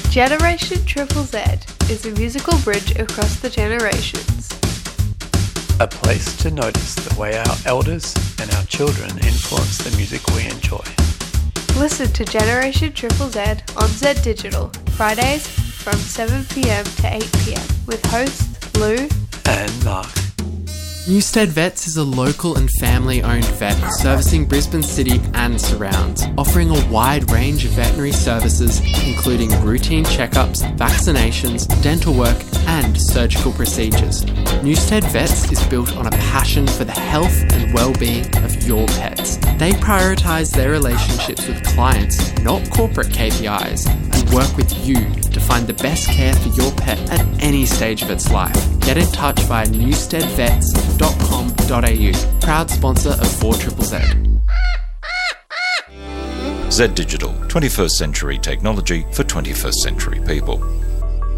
Generation Triple Z is a musical bridge across the generations. A place to notice the way our elders and our children influence the music we enjoy. Listen to Generation Triple Z on Z Digital, Fridays from 7pm to 8pm with hosts Lou And Mark. Newstead Vets is a local and family-owned vet servicing Brisbane City and surrounds, offering a wide range of veterinary services including routine checkups, vaccinations, dental work and surgical procedures. Newstead Vets is built on a passion for the health and well-being of your pets. They prioritise their relationships with clients, not corporate KPIs, and work with you to find the best care for your pet at any stage of its life. Get in touch via newsteadvets.com.au, proud sponsor of 4ZZZ. Z Digital, 21st century technology for 21st century people.